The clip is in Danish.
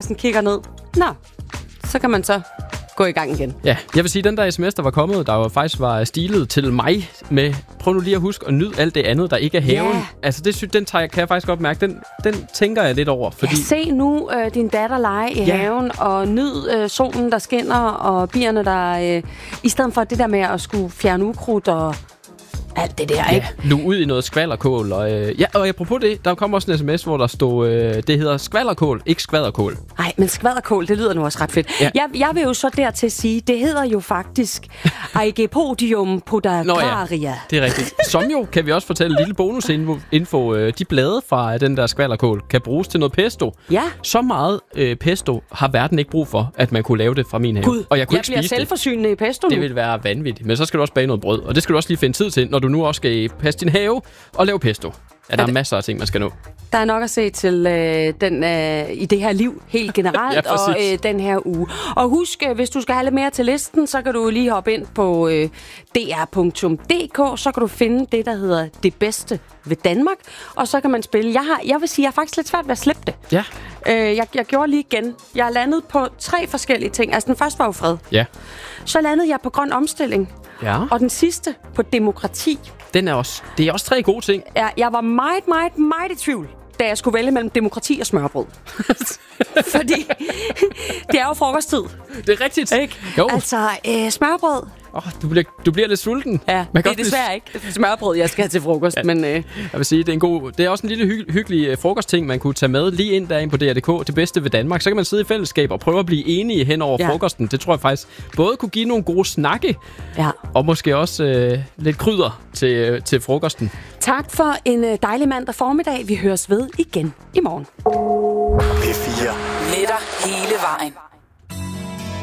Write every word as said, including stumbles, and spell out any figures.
sådan kigger ned. Nå, så kan man så gå i gang igen. Ja, jeg vil sige, den der sms, der var kommet, der jo faktisk var stilet til mig med, prøv nu lige at huske at nyde alt det andet, der ikke er haven. Ja. Altså, det, sy- den tager, kan jeg faktisk godt mærke. Den, den tænker jeg lidt over. Fordi... Ja, se nu øh, din datter lege i Ja. haven, og nyd øh, solen, der skinner, og bierne, der... Øh, I stedet for det der med at skulle fjerne ukrudt og alt det der, Ja, ikke? nu ud i noget skvallerkål. Og, øh, ja, og apropos det, der kom også en sms, hvor der stod, øh, det hedder skvallerkål, ikke skvallerkål. Nej, men skvalderkål, det lyder nu også ret fedt. Ja. Jeg, jeg vil jo så dertil sige, det hedder jo faktisk Aegipodium podacaria. Det er rigtigt. Som jo, kan vi også fortælle, en lille bonusinfo. Øh, de blade fra den der skvallerkål kan bruges til noget pesto. Ja. Så meget øh, pesto har verden ikke brug for, at man kunne lave det fra min have. Gud, og jeg kunne jeg ikke bliver spise det. selvforsynende i pesto nu. Det vil være vanvittigt. Men så skal du også bage noget brød, og det skal du også lige finde tid til, når du nu også skal passe din have og lave pesto. Ja, der er masser af ting, man skal nå. Der er nok at se til øh, den, øh, i det her liv helt generelt, Ja, og øh, den her uge. Og husk, øh, hvis du skal have lidt mere til listen, så kan du lige hoppe ind på øh, d r punktum d k, så kan du finde det, der hedder Det Bedste ved Danmark, og så kan man spille. Jeg, har, jeg vil sige, jeg har faktisk lidt svært ved at slippe det. Ja. Øh, jeg, jeg gjorde lige igen. Jeg er landet på tre forskellige ting. Altså, den første var jo fred. Ja. Så landede jeg på grøn omstilling. Ja. Og den sidste på demokrati. Den er også, det er også tre gode ting. Jeg, jeg var meget, meget, meget i tvivl, da jeg skulle vælge mellem demokrati og smørbrød. Fordi det er jo frokosttid. Det er rigtigt. Ikke? Jo. Altså, øh, smørbrød. Oh, du, bliver, du bliver lidt sulten. Ja, Man det kan er også desværre ikke smørbrød, jeg skal have til frokost. Ja. Men, øh, Jeg vil sige, det er en god, det er også en lille hy- hyggelig uh, frokostting, man kunne tage med lige ind derinde på D R punktum d k. Det bedste ved Danmark. Så kan man sidde i fællesskab og prøve at blive enige hen over Ja. frokosten. Det tror jeg faktisk både kunne give nogle gode snakke, ja. og måske også øh, lidt krydder til, øh, til frokosten. Tak for en øh, dejlig mandag formiddag. Vi høres ved igen i morgen. P fire. Med dig hele vejen.